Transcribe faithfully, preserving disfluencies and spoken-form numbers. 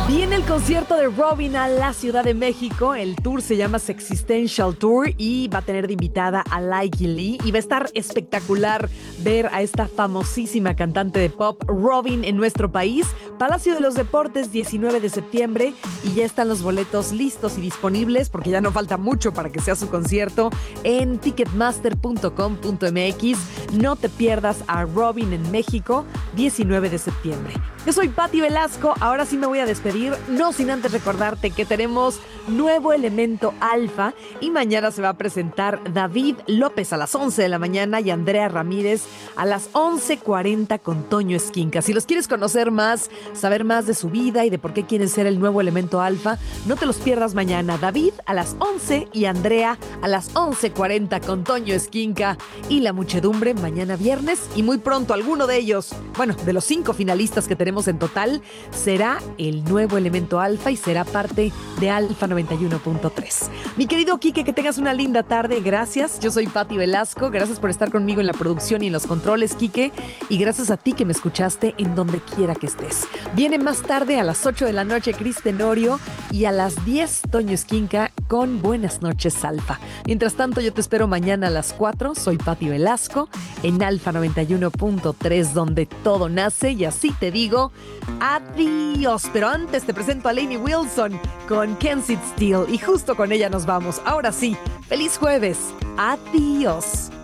Viene el concierto de Robyn a la Ciudad de México. El tour se llama Sexistential Tour y va a tener de invitada a Likey Lee. Y va a estar espectacular ver a esta famosísima cantante de pop, Robyn, en nuestro país. Palacio de los Deportes, diecinueve de septiembre. Y ya están los boletos listos y disponibles, porque ya no falta mucho para que sea su concierto, en ticketmaster punto com punto m x. No te pierdas a Robyn en México, diecinueve de septiembre. Yo soy Patti Velasco, ahora sí me voy a despedir, no sin antes recordarte que tenemos nuevo elemento alfa y mañana se va a presentar David López a las once de la mañana y Andrea Ramírez a las once cuarenta con Toño Esquinca. Si los quieres conocer más, saber más de su vida y de por qué quieren ser el nuevo elemento alfa, no te los pierdas mañana. David a las once y Andrea a las once cuarenta con Toño Esquinca y la muchedumbre mañana viernes, y muy pronto alguno de ellos, bueno, de los cinco finalistas que tenemos en total, será el nuevo elemento alfa y será parte de Alfa noventa y uno punto tres. Mi querido Quique, que tengas una linda tarde. Gracias. Yo soy Patti Velasco. Gracias por estar conmigo en la producción y en los controles, Quique. Y gracias a ti que me escuchaste en donde quiera que estés. Viene más tarde a las ocho de la noche Cris Tenorio y a las diez Toño Esquinca con Buenas noches Alfa. Mientras tanto, yo te espero mañana a las cuatro. Soy Patti Velasco en Alfa noventa y uno punto tres, donde todo nace, y así te digo adiós. Pero antes te presento a Lainey Wilson con Can't Sit Still, y justo con ella nos vamos. Ahora sí, feliz jueves. Adiós.